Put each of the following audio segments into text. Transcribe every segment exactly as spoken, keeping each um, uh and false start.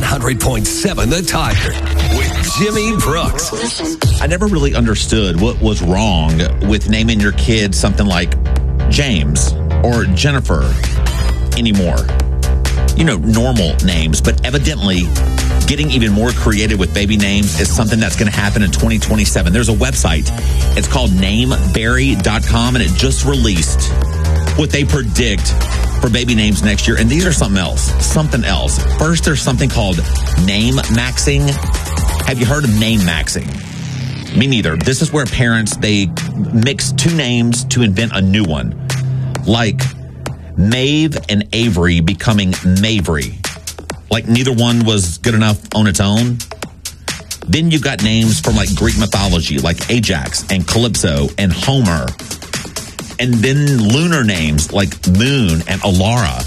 hundred point seven The Tiger with Jimmy Brooks. I never really understood what was wrong with naming your kid something like James or Jennifer anymore. You know, normal names, but evidently getting even more creative with baby names is something that's going to happen in twenty twenty-seven. There's a website. It's called nameberry dot com, and it just released what they predict for baby names next year. And these are something else. Something else. First, there's something called name maxing. Have you heard of name maxing? Me neither. This is where parents, they mix two names to invent a new one. Like Maeve and Avery becoming Mavery. Like neither one was good enough on its own. Then you got names from like Greek mythology, like Ajax and Calypso and Homer. And then lunar names like Moon and Alara.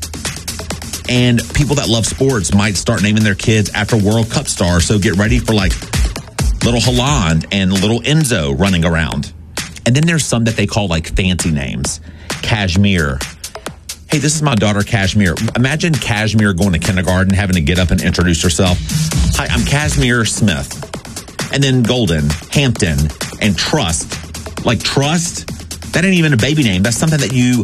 And people that love sports might start naming their kids after World Cup stars. So get ready for like little Haaland and little Enzo running around. And then there's some that they call like fancy names. Cashmere. Hey, this is my daughter, Cashmere. Imagine Cashmere going to kindergarten, having to get up and introduce herself. Hi, I'm Cashmere Smith. And then Golden, Hampton, and Trust. Like Trust? That ain't even a baby name. That's something that you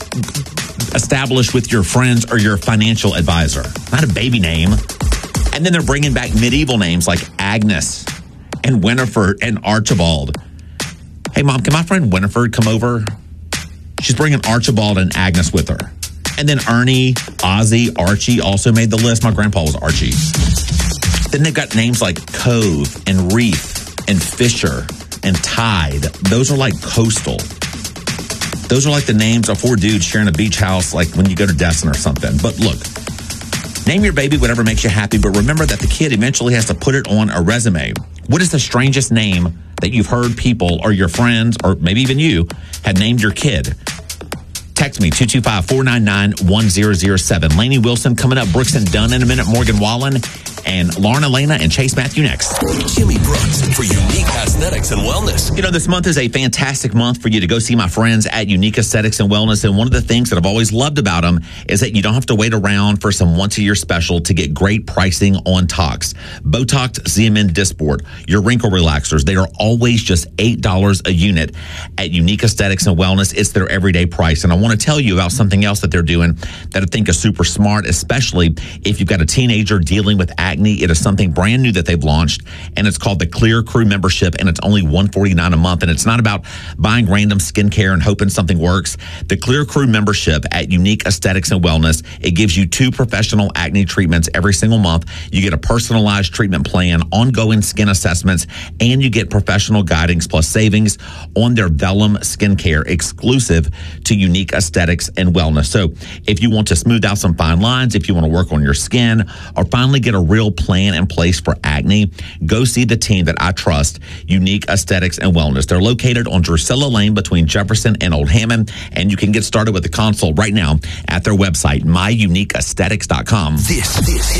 establish with your friends or your financial advisor. Not a baby name. And then they're bringing back medieval names like Agnes and Winifred and Archibald. Hey, Mom, can my friend Winifred come over? She's bringing Archibald and Agnes with her. And then Ernie, Ozzy, Archie also made the list. My grandpa was Archie. Then they've got names like Cove and Reef and Fisher and Tide. Those are like coastal. Those are like the names of four dudes sharing a beach house like when you go to Destin or something. But look, name your baby whatever makes you happy, but remember that the kid eventually has to put it on a resume. What is the strangest name that you've heard people or your friends or maybe even you had named your kid? Text me, two two five, four nine nine, one zero zero seven. Lainey Wilson coming up, Brooks and Dunn in a minute, Morgan Wallen, and Lauren Elena and Chase Matthew next. Jimmy Brooks for Unique Aesthetics and Wellness. You know, this month is a fantastic month for you to go see my friends at Unique Aesthetics and Wellness. And one of the things that I've always loved about them is that you don't have to wait around for some once-a-year special to get great pricing on Tox. Botox, Xeomin Dysport, your wrinkle relaxers, they are always just eight dollars a unit at Unique Aesthetics and Wellness. It's their everyday price. And I want to tell you about something else that they're doing that I think is super smart, especially if you've got a teenager dealing with acne. It is something brand new that they've launched, and it's called the Clear Crew membership, and it's only one hundred forty-nine dollars a month. And it's not about buying random skincare and hoping something works. The Clear Crew membership at Unique Aesthetics and Wellness, it gives you two professional acne treatments every single month. You get a personalized treatment plan, ongoing skin assessments, and you get professional guidance plus savings on their Vellum skincare exclusive to Unique Aesthetics and Wellness. So if you want to smooth out some fine lines, if you want to work on your skin, or finally get a real plan in place for acne, go see the team that I trust, Unique Aesthetics and Wellness. They're located on Drusilla Lane between Jefferson and Old Hammond, and you can get started with a consult right now at their website, my unique aesthetics dot com. This, this